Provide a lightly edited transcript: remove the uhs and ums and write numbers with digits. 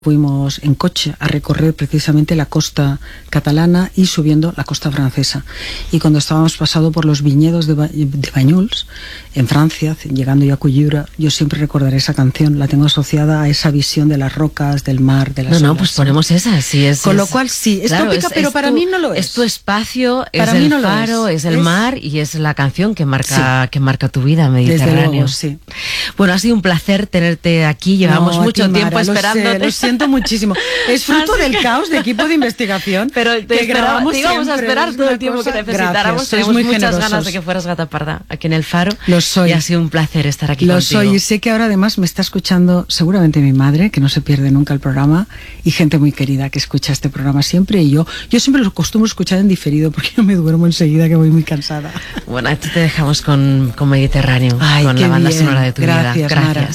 Fuimos en coche a recorrer precisamente la costa catalana y subiendo la costa francesa. Y cuando estábamos pasando por los viñedos de Banyuls, en Francia, llegando ya a Cuyura, yo siempre recordaré esa canción. La tengo asociada a esa visión de las rocas, del mar, de las olas. No, pues ponemos esa. Sí, Con lo cual sí, es claro, tópica, pero para mí no lo es. Es tu espacio, para es mí el no faro, es el mar y es la canción que marca, sí, que marca tu vida, Mediterráneo. Desde luego, sí. Bueno, ha sido un placer tenerte aquí. Llevamos mucho tiempo esperándote. Lo siento muchísimo. Es fruto del caos de equipo de investigación. Pero te íbamos a esperar todo el tiempo que necesitáramos. Tenemos muchas ganas de que fueras Gata Parda aquí en el Faro. Lo soy. Y ha sido un placer estar aquí contigo. Lo soy, y sé que ahora además me está escuchando seguramente mi madre, que no se pierde nunca el programa, y gente muy querida que escucha este programa siempre. Y yo siempre lo acostumbro a escuchar en diferido porque yo me duermo enseguida, que voy muy cansada. Bueno, aquí te dejamos con Mediterráneo, con la banda sonora de tu vida. Gracias, Mara.